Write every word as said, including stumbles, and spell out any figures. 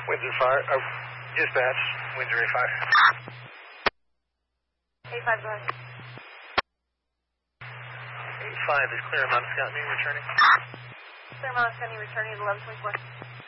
Windsor Fire, oh, dispatch, Windsor A five. A five, go ahead. A five is clear, Mount Scottney returning. Clear, Mount Scottney returning at eleven twenty-four.